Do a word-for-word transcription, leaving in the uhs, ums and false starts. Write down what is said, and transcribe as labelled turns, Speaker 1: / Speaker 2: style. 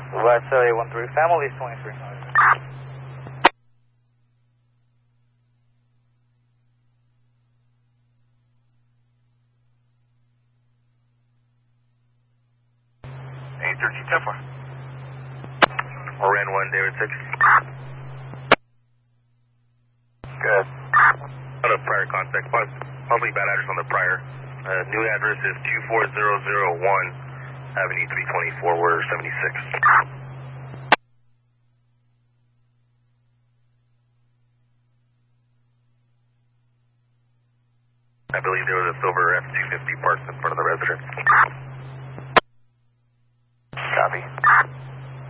Speaker 1: West eight one three, family twenty-three.
Speaker 2: eight thirteen ten four. Oran one, David six.
Speaker 3: Good.
Speaker 2: On a prior contact, possibly bad address on the prior. Uh, new address is two four zero zero one Avenue three twenty-four, Order seventy-six. I believe there was a silver F two fifty parked in front of the residence.
Speaker 3: Copy.